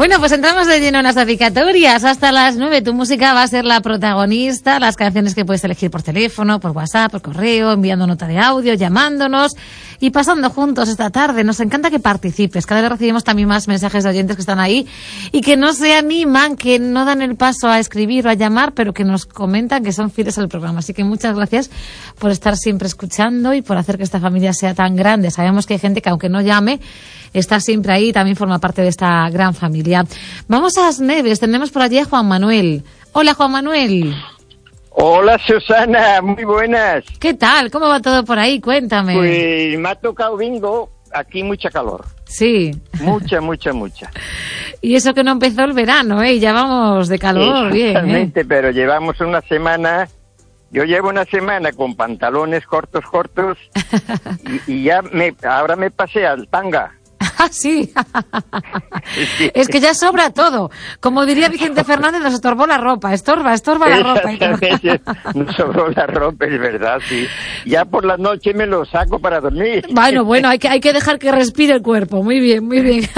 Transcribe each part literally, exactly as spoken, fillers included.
Bueno, pues entramos de lleno en las dedicatorias. Hasta las nueve tu música va a ser la protagonista. Las canciones que puedes elegir por teléfono, por WhatsApp, por correo, enviando nota de audio, llamándonos y pasando juntos esta tarde. Nos encanta que participes. Cada vez recibimos también más mensajes de oyentes que están ahí y que no se animan, que no dan el paso a escribir o a llamar, pero que nos comentan que son fieles al programa. Así que muchas gracias por estar siempre escuchando y por hacer que esta familia sea tan grande. Sabemos que hay gente que aunque no llame, está siempre ahí y también forma parte de esta gran familia. Vamos a Asneves, tenemos por allí a Juan Manuel. Hola, Juan Manuel. Hola, Susana, muy buenas. ¿Qué tal? ¿Cómo va todo por ahí? Cuéntame. Pues me ha tocado bingo, aquí mucha calor. Sí. Mucha, mucha, mucha. Y eso que no empezó el verano, ¿eh? Ya vamos de calor, bien. Exactamente, ¿eh? Pero llevamos una semana... Yo llevo una semana con pantalones cortos, cortos, y, y ya me, ahora me pasé al tanga. Ah, sí. Sí. Es que ya sobra todo. Como diría Vicente Fernández, nos estorbó la ropa. Estorba, estorba la ropa. Nos sobró la ropa, es verdad, sí. Ya por la noche me lo saco para dormir. Bueno, bueno, hay que, hay que dejar que respire el cuerpo. Muy bien, muy bien.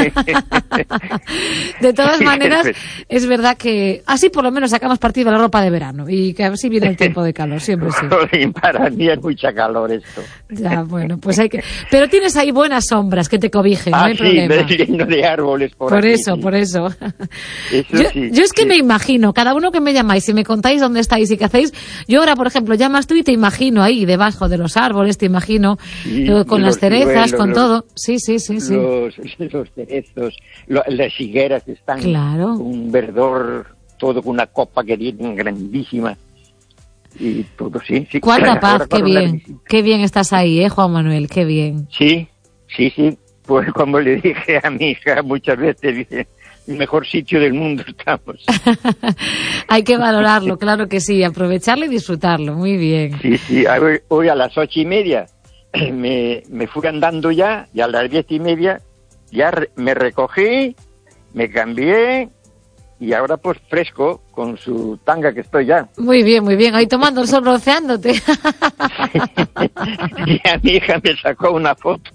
De todas maneras, es verdad que así por lo menos sacamos partido de la ropa de verano y que así viene el tiempo de calor, siempre sí. Para mí es mucha calor esto. Ya, bueno, pues hay que... Pero tienes ahí buenas sombras que te cobijen. Ah, no hay sí, problema. lleno de árboles por, por aquí. eso, por eso. eso yo, sí, yo es que sí. me imagino, cada uno que me llamáis y me contáis dónde estáis y qué hacéis, yo ahora, por ejemplo, llamas tú y te imagino ahí, debajo de los árboles, te imagino, sí, eh, con las cerezas, ciruelos, con los, todo. Sí, sí, sí, sí. Los, los cerezos, lo, las higueras están claro. Un verdor, todo con una copa que tienen grandísima. Y todo, sí, sí. Cuánta paz, qué bien, qué bien estás ahí, eh, Juan Manuel, qué bien. Sí, sí, sí. Pues como le dije a mi hija muchas veces, dije, el mejor sitio del mundo estamos. Hay que valorarlo, claro que sí, aprovecharlo y disfrutarlo, muy bien. Sí, sí, hoy, hoy a las ocho y media me, me fui andando ya, y a las diez y media ya re, me recogí, me cambié, y ahora pues fresco, con su tanga que estoy ya. Muy bien, muy bien, ahí tomando el sol, bronceándote. Sí. Y a mi hija me sacó una foto.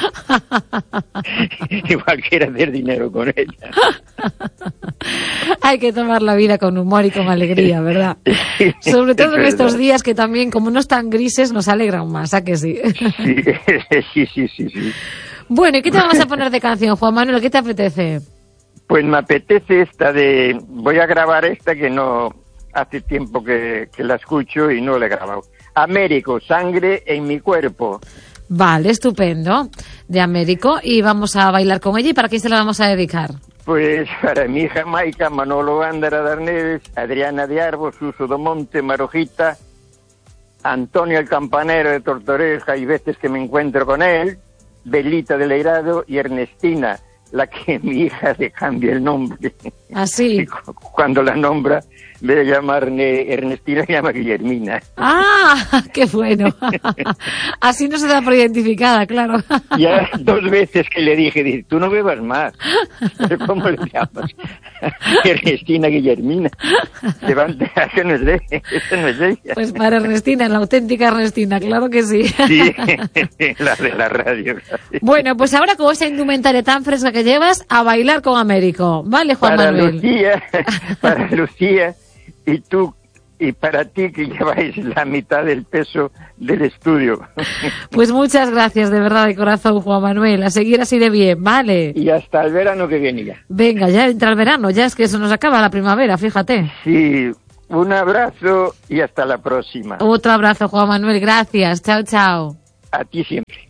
Igual quiere hacer dinero con ella. Hay que tomar la vida con humor y con alegría, ¿verdad? Sí, sobre todo en estos días que también, como no están grises, nos alegran más, ¿a que sí? Sí, sí, sí, sí, sí. Bueno, ¿y qué te vamos a poner de canción, Juan Manuel? ¿Qué te apetece? Pues me apetece esta de... Voy a grabar esta que no... Hace tiempo que, que la escucho y no la he grabado. Américo, Sangre en mi cuerpo. Vale, estupendo. De Américo. Y vamos a bailar con ella. ¿Y para quién se la vamos a dedicar? Pues para mi hija Maica, Manolo Gándara Darneves, Adriana de Arbo, Suso do Monte, Marojita, Antonio el Campanero de Tortoreja, y veces que me encuentro con él, Belita de Leirado y Ernestina, la que mi hija le cambia el nombre. Así. Cuando la nombra, en vez de llamarme Ernestina, se llama Guillermina. ¡Ah! ¡Qué bueno! Así no se da por identificada, claro. Ya dos veces que le dije, dice, tú no bebas más. ¿Cómo le llamas? Ernestina Guillermina. Levanta, que no es de, eso no es de ella. Pues para Ernestina, la auténtica Ernestina, claro que sí. Sí, la de la radio. Bueno, pues ahora con esa indumentaria tan fresca que llevas, a bailar con Américo. ¿Vale, Juan para Manuel? Lucía, para Lucía y tú y para ti que lleváis la mitad del peso del estudio. Pues muchas gracias, de verdad, de corazón, Juan Manuel. A seguir así de bien, ¿vale? Y hasta el verano que viene ya. Venga, ya entra el verano, ya es que eso nos acaba la primavera, fíjate. Sí, un abrazo y hasta la próxima. Otro abrazo, Juan Manuel, gracias. Chao, chao. A ti siempre.